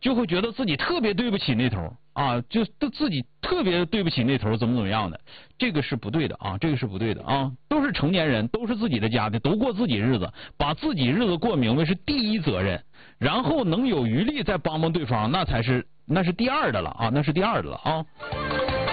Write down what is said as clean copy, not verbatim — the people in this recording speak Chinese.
就会觉得自己特别对不起那头啊，就自己特别对不起那头，怎么样的，这个是不对的啊，这个是不对的啊，都是成年人，都是自己的家庭，都过自己日子，把自己日子过明白是第一责任，然后能有余力再帮帮对方，那是第二的了啊，那是第二的了啊。